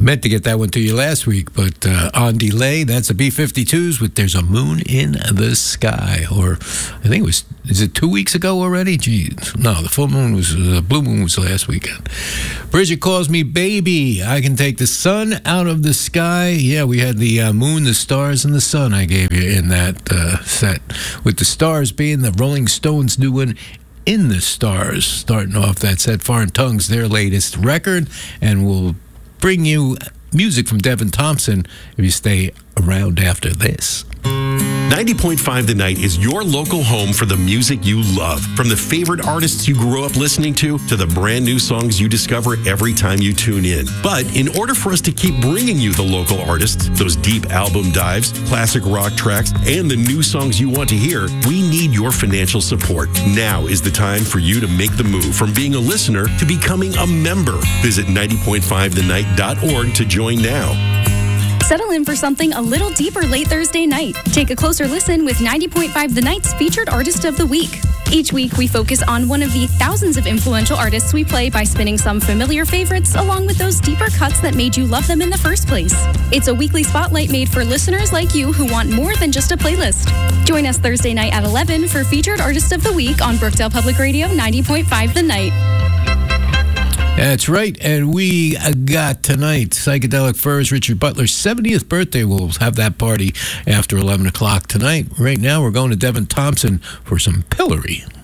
Meant to get that one to you last week, but on delay. That's the B-52s with There's a Moon in the Sky. Or I think it was, is it 2 weeks ago already? Geez. No, the full moon was, blue moon was last weekend. Bridget Calls Me Baby. I Can Take the Sun Out of the Sky. Yeah, we had the moon, the stars, and the sun I gave you in that set. With the stars being the Rolling Stones doing In the Stars. Starting off that set, Foreign Tongues, their latest record. And we'll bring you music from Devin Thompson if you stay around after this. 90.5 The Night is your local home for the music you love. From the favorite artists you grew up listening to the brand new songs you discover every time you tune in. But in order for us to keep bringing you the local artists, those deep album dives, classic rock tracks, and the new songs you want to hear, we need your financial support. Now is the time for you to make the move from being a listener to becoming a member. Visit 90.5thenight.org to join now. Settle in for something a little deeper late Thursday night. Take a closer listen with 90.5 The Night's featured artist of the week. Each week, we focus on one of the thousands of influential artists we play by spinning some familiar favorites along with those deeper cuts that made you love them in the first place. It's a weekly spotlight made for listeners like you who want more than just a playlist. Join us Thursday night at 11 for featured artist of the week on Brookdale Public Radio 90.5 The Night. That's right, and we got tonight Psychedelic Furs, Richard Butler's 70th birthday. We'll have that party after 11 o'clock tonight. Right now, we're going to Devin Thompson for some Pillory.